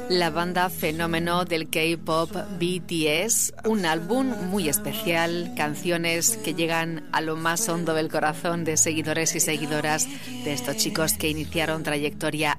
La banda fenómeno del K-pop BTS, un álbum muy especial, canciones que llegan a lo más hondo del corazón de seguidores y seguidoras de estos chicos que iniciaron trayectoria